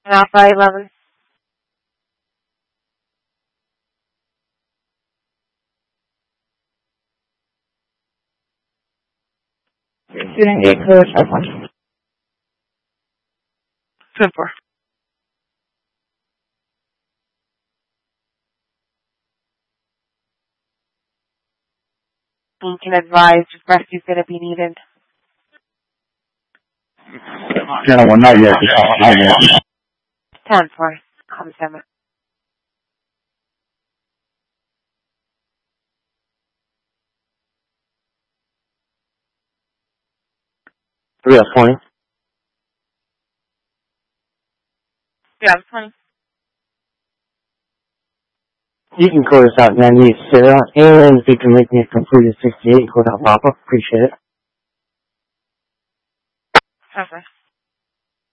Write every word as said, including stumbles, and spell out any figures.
Alpha eleven. Student eight code five one. ten four. You can advise rescue is going to be needed. Channel one, not yet. Not yet. ten four. Com seven. three out twenty. three out of twenty. You can code us out ninety Sarah, and if you can make me a completed sixty-eight, code out Papa. Appreciate it. Okay.